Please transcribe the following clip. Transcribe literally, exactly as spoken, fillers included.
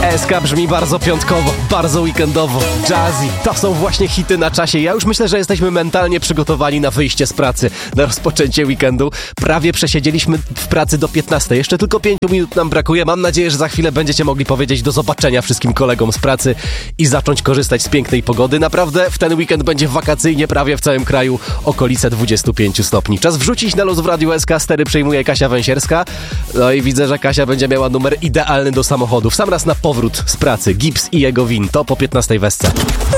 S K brzmi bardzo piątkowo, bardzo weekendowo. Jazzy, to są właśnie hity na czasie. Ja już myślę, że jesteśmy mentalnie przygotowani na wyjście z pracy, na rozpoczęcie weekendu. Prawie przesiedzieliśmy w pracy do piętnastej. Jeszcze tylko pięciu minut nam brakuje. Mam nadzieję, że za chwilę będziecie mogli powiedzieć do zobaczenia wszystkim kolegom z pracy i zacząć korzystać z pięknej pogody. Naprawdę w ten weekend będzie wakacyjnie prawie w całym kraju, okolice dwudziestu pięciu stopni. Czas wrzucić na luz w Radiu S K. Stery przejmuje Kasia Węsierska. No i widzę, że Kasia będzie miała numer idealny do samochodu. W sam raz na powrót z pracy. Gips i jego win. To po piętnastej wesce.